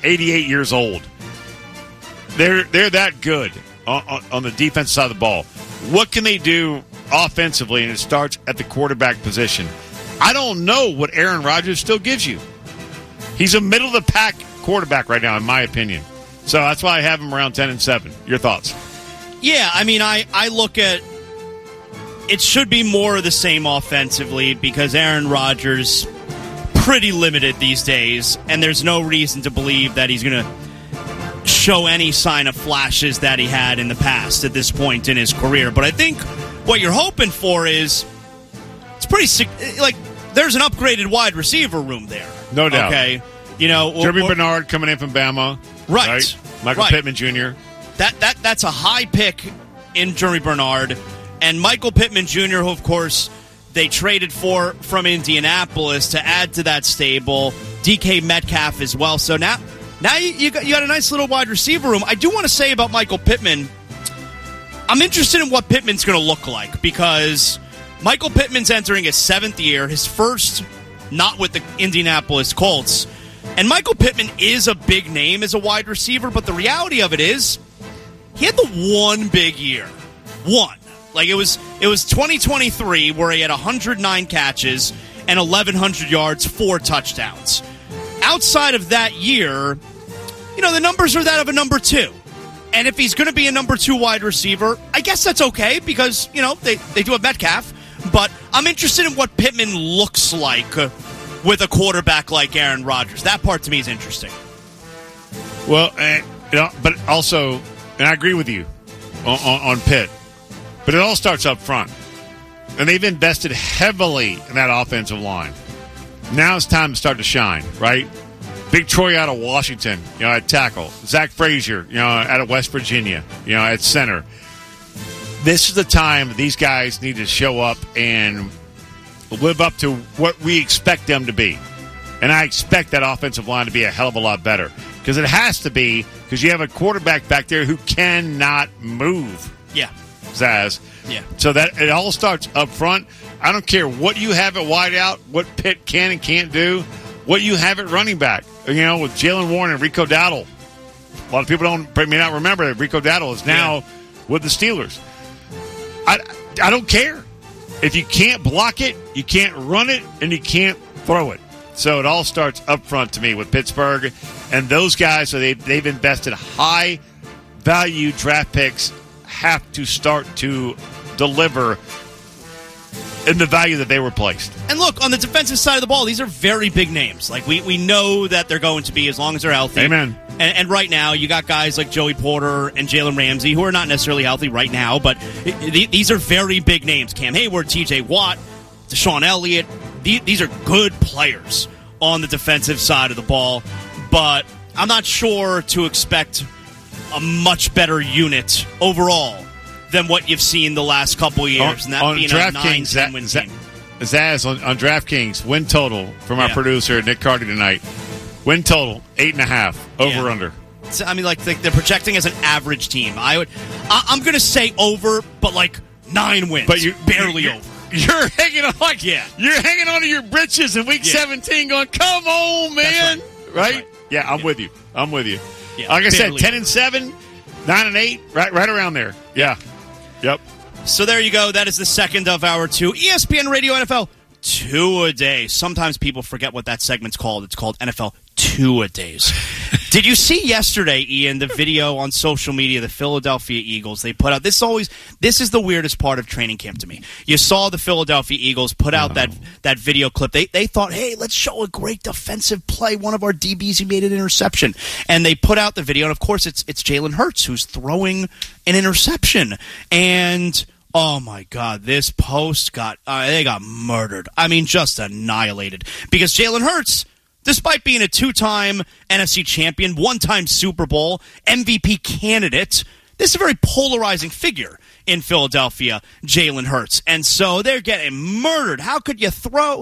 88 years old. They're that good on the defense side of the ball. What can they do offensively? And it starts at the quarterback position. I don't know what Aaron Rodgers still gives you. He's a middle-of-the-pack quarterback right now, in my opinion. So that's why I have him around 10-7. Your thoughts? Yeah, I mean, I look at it should be more of the same offensively because Aaron Rodgers pretty limited these days, and there's no reason to believe that he's going to show any sign of flashes that he had in the past at this point in his career. But I think what you're hoping for is it's pretty like there's an upgraded wide receiver room there. No doubt. Okay, you know, Jeremy Bernard coming in from Bama, right? Michael Pittman Jr. That's a high pick in Jeremy Bernard. And Michael Pittman Jr., who, of course, they traded for from Indianapolis to add to that stable. DK Metcalf as well. So now you got a nice little wide receiver room. I do want to say about Michael Pittman, I'm interested in what Pittman's going to look like because Michael Pittman's entering his 7th year, his first not with the Indianapolis Colts. And Michael Pittman is a big name as a wide receiver, but the reality of it is he had the one big year. One. Like, it was 2023 where he had 109 catches and 1,100 yards, 4 touchdowns. Outside of that year, you know, the numbers are that of a number 2. And if he's going to be a number 2 wide receiver, I guess that's okay because, you know, they do have Metcalf. But I'm interested in what Pittman looks like with a quarterback like Aaron Rodgers. That part to me is interesting. Well, you know, but also, and I agree with you on Pitt. But it all starts up front. And they've invested heavily in that offensive line. Now it's time to start to shine, right? Big Troy out of Washington, you know, at tackle. Zach Frazier, you know, out of West Virginia, you know, at center. This is the time these guys need to show up and live up to what we expect them to be. And I expect that offensive line to be a hell of a lot better. Because it has to be, because you have a quarterback back there who cannot move. Yeah. Zaz. Yeah. So that it all starts up front. I don't care what you have at wide out, what Pitt can and can't do, what you have at running back. You know, with Jalen Warren and Rico Dowdle. A lot of people may not remember that Rico Dowdle is now with the Steelers. I don't care. If you can't block it, you can't run it, and you can't throw it. So it all starts up front to me with Pittsburgh. And those guys, so they've invested high-value draft picks, have to start to deliver in the value that they were placed. And look, on the defensive side of the ball, these are very big names. Like, we know that they're going to be as long as they're healthy. Amen. And right now, you got guys like Joey Porter and Jalen Ramsey who are not necessarily healthy right now, but these are very big names. Cam Hayward, TJ Watt, Deshaun Elliott. These are good players on the defensive side of the ball, but I'm not sure to expect a much better unit overall than what you've seen the last couple of years, and that being a 9-10 win team. Zaz, on DraftKings, win total from our producer, Nick Carty, tonight. Win total, 8.5, over-under. So, I mean, like, they're projecting as an average team. I'm going to say over, but like 9 wins. But you barely over. You're hanging on you're hanging on to your britches in week 17 going, come on, man. Right? Yeah, I'm with you. Yeah, like I said, 10-7, 9-8, right around there. Yeah. Yep. So there you go. That is the second of our 2 ESPN Radio NFL 2-a-day. Sometimes people forget what that segment's called. It's called NFL 2-a-days. Did you see yesterday, Ian, the video on social media, the Philadelphia Eagles, they put out, this is the weirdest part of training camp to me. You saw the Philadelphia Eagles put out that video clip. They thought, hey, let's show a great defensive play. One of our DBs, he made an interception. And they put out the video, and of course it's Jalen Hurts who's throwing an interception. And oh my God, this post got murdered. I mean, just annihilated. Because Jalen Hurts, despite being a 2-time NFC champion, 1-time Super Bowl, MVP candidate, this is a very polarizing figure in Philadelphia, Jalen Hurts. And so they're getting murdered. How could you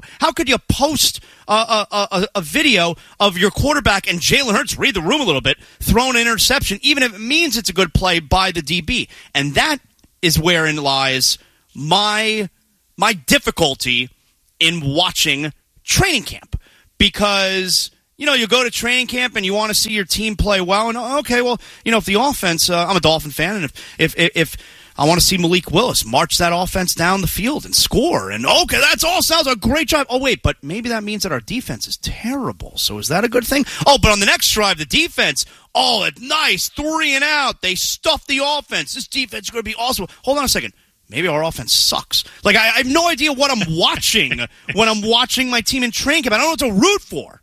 post a video of your quarterback and Jalen Hurts, read the room a little bit, throwing an interception, even if it means it's a good play by the DB? And that is wherein lies my difficulty in watching training camp. Because, you go to training camp and you want to see your team play well. And, okay, well, if the offense, I'm a Dolphin fan, and if I want to see Malik Willis march that offense down the field and score. And, okay, that's all sounds like a great drive. Oh, wait, but maybe that means that our defense is terrible. So is that a good thing? Oh, but on the next drive, the defense, it's nice, 3 and out. They stuffed the offense. This defense is going to be awesome. Hold on a second. Maybe our offense sucks. Like, I have no idea what I'm watching when I'm watching my team in training camp. I don't know what to root for.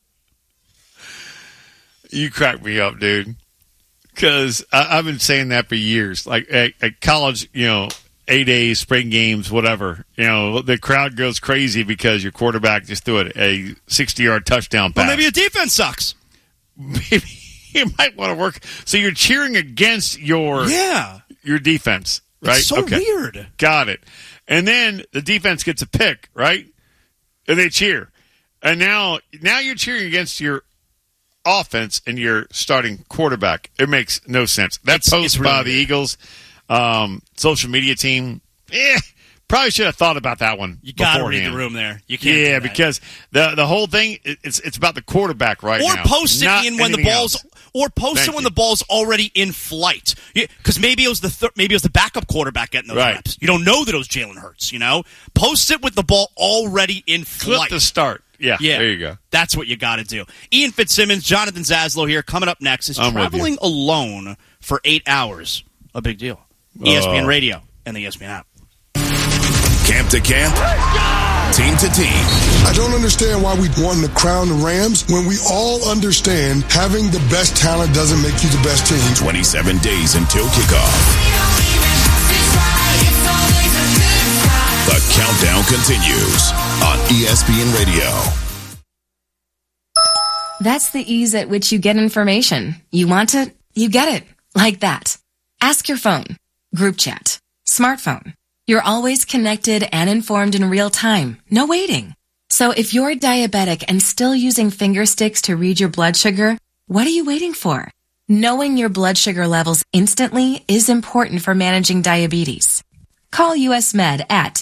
You crack me up, dude. Because I've been saying that for years. Like at college, 8A's, spring games, whatever. The crowd goes crazy because your quarterback just threw a 60-yard touchdown pass. Well, maybe your defense sucks. Maybe you might want to work. So you're cheering against your defense, right? It's so weird. Got it. And then the defense gets a pick, right? And they cheer. And now you're cheering against your offense and your starting quarterback. It makes no sense. That post by the Eagles social media team, probably should have thought about that one. You got to read the room there. You can't. Yeah, because the whole thing it's about the quarterback right now. Or post it in when the ball's when the ball's already in flight. Because maybe it was the backup quarterback getting those reps. You don't know that it was Jalen Hurts. Post it with the ball already in flight. Clip the start. Yeah, there you go. That's what you got to do. Ian Fitzsimmons, Jonathan Zaslow here. Coming up next is traveling alone for 8 hours. A big deal. ESPN Radio and the ESPN app. Camp to camp, team to team. I don't understand why we want to crown the Rams when we all understand having the best talent doesn't make you the best team. 27 days until kickoff. The countdown continues on ESPN Radio. That's the ease at which you get information. You want it, you get it. Like that. Ask your phone. Group chat. Smartphone. You're always connected and informed in real time. No waiting. So if you're diabetic and still using finger sticks to read your blood sugar, what are you waiting for? Knowing your blood sugar levels instantly is important for managing diabetes. Call US Med at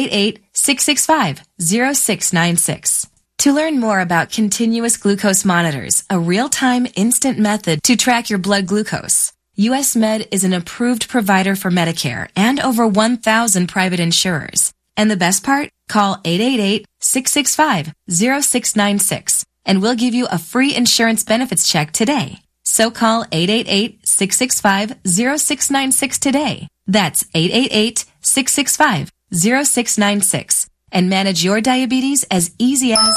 888-665-0696. To learn more about continuous glucose monitors, a real-time instant method to track your blood glucose, US Med is an approved provider for Medicare and over 1,000 private insurers. And the best part? Call 888-665-0696 and we'll give you a free insurance benefits check today. So call 888-665-0696 today. That's 888-665-0696 and manage your diabetes as easy as...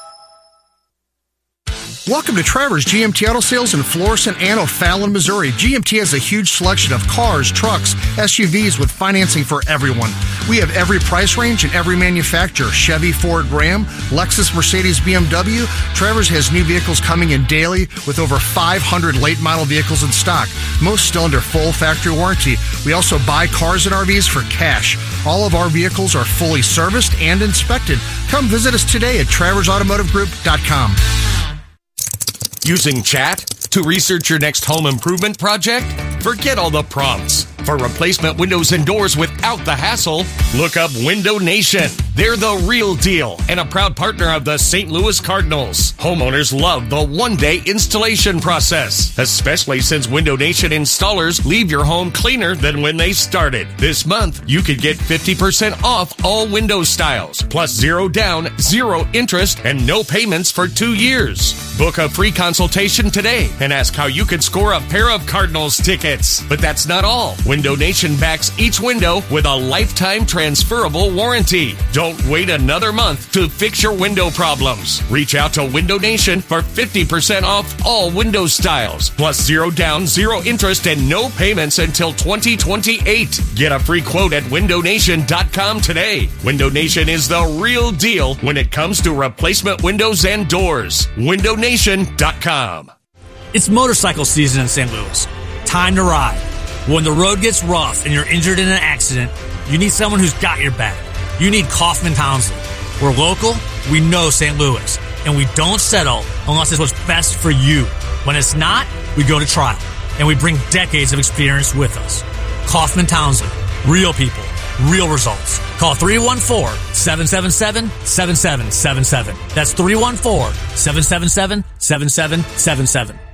Welcome to Trevor's GMT Auto Sales in Florissant and O'Fallon, Missouri. GMT has a huge selection of cars, trucks, SUVs with financing for everyone. We have every price range and every manufacturer. Chevy, Ford, Ram, Lexus, Mercedes, BMW. Trevor's has new vehicles coming in daily with over 500 late model vehicles in stock. Most still under full factory warranty. We also buy cars and RVs for cash. All of our vehicles are fully serviced and inspected. Come visit us today at TraversAutomotiveGroup.com. Using chat to research your next home improvement project? Forget all the prompts. For replacement windows and doors without the hassle, look up Window Nation. They're the real deal and a proud partner of the St. Louis Cardinals. Homeowners love the one-day installation process, especially since Window Nation installers leave your home cleaner than when they started. This month, you could get 50% off all window styles, plus 0 down, 0 interest, and no payments for 2 years. Book a free consultation today and ask how you could score a pair of Cardinals tickets. But that's not all. Window Nation backs each window with a lifetime transferable warranty. Don't wait another month to fix your window problems. Reach out to Window Nation for 50% off all window styles, plus 0 down, 0 interest, and no payments until 2028. Get a free quote at windownation.com today. Window Nation is the real deal when it comes to replacement windows and doors. windownation.com. It's motorcycle season in St. Louis. Time to ride. When the road gets rough and you're injured in an accident, you need someone who's got your back. You need Kaufman Townsley. We're local, we know St. Louis, and we don't settle unless it's what's best for you. When it's not, we go to trial, and we bring decades of experience with us. Kaufman Townsley. Real people, real results. Call 314-777-7777. That's 314-777-7777.